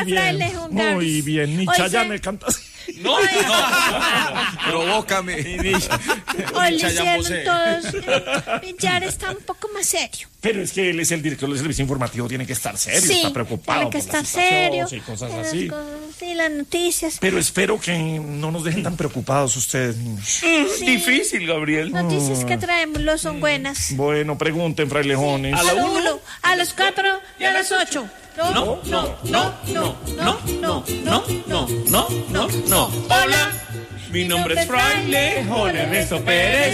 Fraile bien, Hungaris. muy bien. Ni Hoy Chayanne canta así. No. Provócame. Hoy le hicieron todos. Ya está un poco más serio. Pero es que él es el director del servicio informativo, tiene que estar serio, Sí, está preocupado tiene que por la estar situación serio. y cosas las así. cosas, sí, las noticias. Pero espero que no nos dejen tan preocupados ustedes, niños. Sí. Difícil, Gabriel. Noticias que traemos no son buenas. Bueno, pregunten, frailejones. A la A lo 1, 1, a los 4 y a las 8. No. Hola, mi nombre es Fraile Ernesto Pérez.